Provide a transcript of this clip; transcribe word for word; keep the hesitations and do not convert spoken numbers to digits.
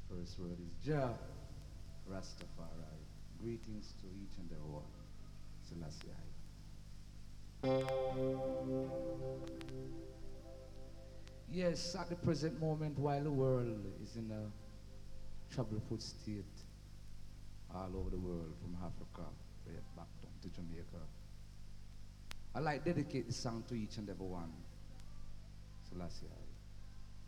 First word is Jah Rastafari. Greetings to each and every one. Selassie I. Yes, at the present moment, while the world is in a troubled state all over the world, from Africa right back down to Jamaica, I like dedicate this song to each and every one. Selassie I.